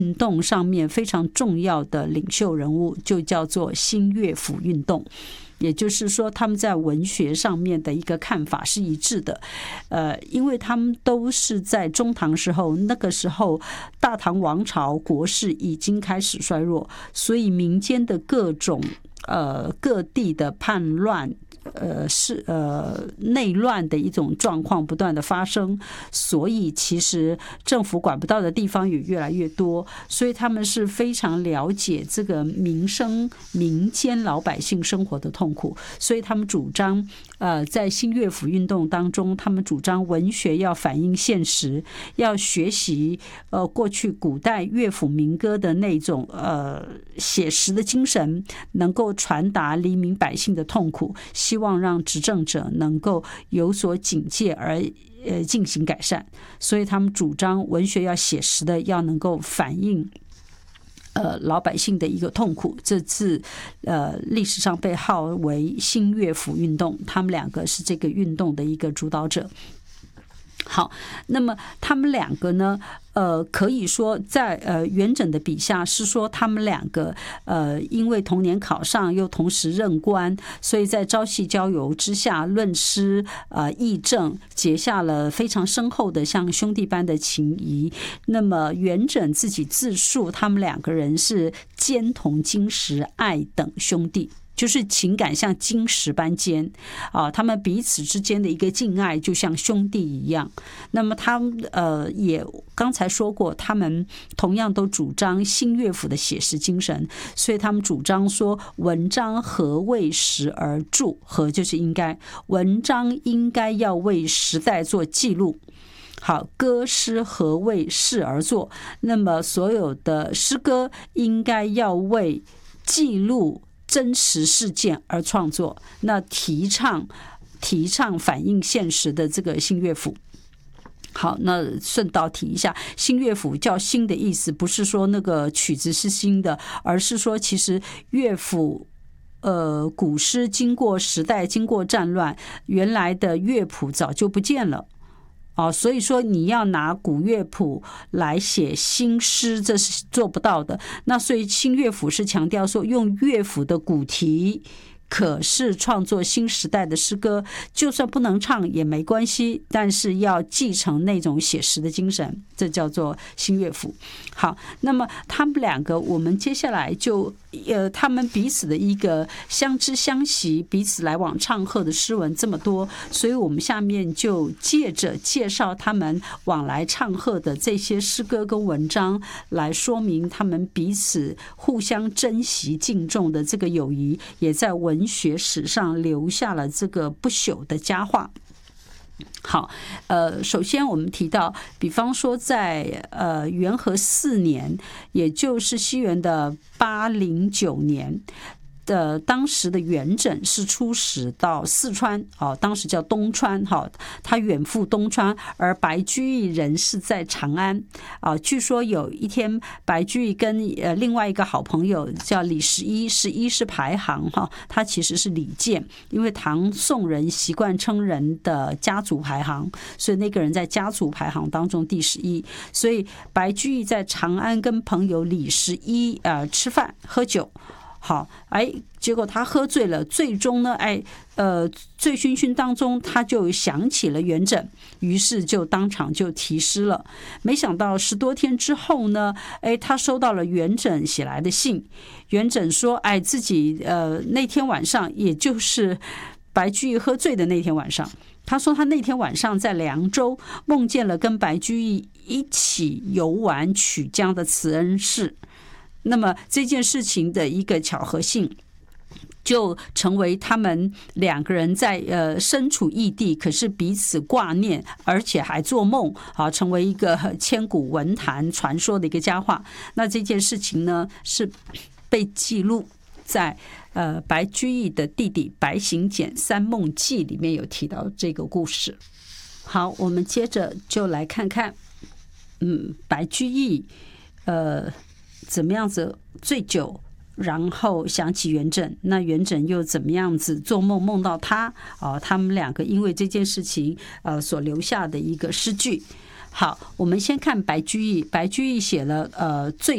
运动上面非常重要的领袖人物，就叫做新乐府运动。也就是说，他们在文学上面的一个看法是一致的，因为他们都是在中唐时候，那个时候大唐王朝国势已经开始衰弱，所以民间的各种各地的叛乱。内乱的一种状况不断的发生，所以其实政府管不到的地方也越来越多，所以他们是非常了解这个民间老百姓生活的痛苦，所以他们主张在新乐府运动当中，他们主张文学要反映现实，要学习过去古代乐府民歌的那种写实的精神，能够传达黎民百姓的痛苦，希望让执政者能够有所警戒而进行改善。所以他们主张文学要写实的，要能够反映老百姓的一个痛苦。这次历史上被号为新乐府运动，他们两个是这个运动的一个主导者。好，那么他们两个呢，可以说在元稹的笔下是说他们两个因为同年考上，又同时任官，所以在朝夕交游之下，论诗议政，结下了非常深厚的像兄弟般的情谊。那么元稹自己自述，他们两个人是坚同金石，爱等兄弟。就是情感像金石般坚他们彼此之间的一个敬爱就像兄弟一样。那么他们也刚才说过，他们同样都主张新乐府的写实精神，所以他们主张说文章何为时而著，何就是应该，文章应该要为时代做记录。好，歌诗何为事而作，那么所有的诗歌应该要为记录真实事件而创作，那提倡反映现实的这个新乐府。好，那顺道提一下，新乐府叫新的意思，不是说那个曲子是新的，而是说其实乐府古诗经过时代，经过战乱，原来的乐谱早就不见了。所以说你要拿古乐谱来写新诗，这是做不到的。那所以新乐府是强调说，用乐府的古题，可是创作新时代的诗歌，就算不能唱也没关系，但是要继承那种写实的精神，这叫做新乐府。好，那么他们两个，我们接下来就他们彼此的一个相知相惜，彼此来往唱和的诗文这么多，所以我们下面就借着介绍他们往来唱和的这些诗歌跟文章，来说明他们彼此互相珍惜敬重的这个友谊，也在文学史上留下了这个不朽的佳话。好，首先我们提到，比方说在元和4年，也就是西元的809年。当时的元稹是出使到四川，当时叫东川，他远赴东川，而白居易人是在长安。据说有一天，白居易跟另外一个好朋友叫李十一，十一是排行，他其实是李健，因为唐宋人习惯称人的家族排行，所以那个人在家族排行当中第11。所以白居易在长安跟朋友李十一吃饭喝酒。好，结果他喝醉了，最终呢，醉醺醺当中，他就想起了元稹，于是就当场就题诗了。没想到10多天之后呢，他收到了元稹写来的信。元稹说，自己那天晚上，也就是白居易喝醉的那天晚上，他说他那天晚上在凉州梦见了跟白居易一起游玩曲江的慈恩寺。那么这件事情的一个巧合性，就成为他们两个人在身处异地，可是彼此挂念，而且还做梦，成为一个千古文坛传说的一个佳话。那这件事情呢，是被记录在白居易的弟弟白行简《三梦记》里面有提到这个故事。好，我们接着就来看看，白居易怎么样子醉酒，然后想起元稹，那元稹又怎么样子做梦梦到他他们两个因为这件事情所留下的一个诗句。好，我们先看白居易。白居易写了醉